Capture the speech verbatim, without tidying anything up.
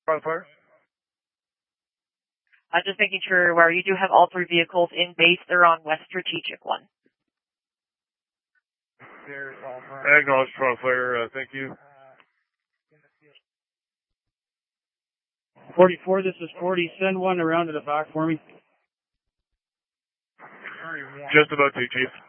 Fire. I'm just making sure where you do have all three vehicles in base. They're on West Strategic one. I acknowledge Fire. Uh, thank you. forty-four, this is forty. Send one around to the back for me. Just about to, Chief.